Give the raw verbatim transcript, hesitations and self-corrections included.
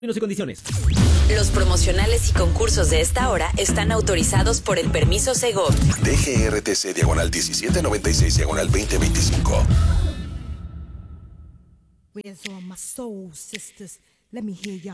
y condiciones. Los promocionales y concursos de esta hora están autorizados por el permiso Segov. D G R T C diagonal diecisiete noventa y seis diagonal veinte veinticinco. Where's all my soul sisters? Let me hear ya.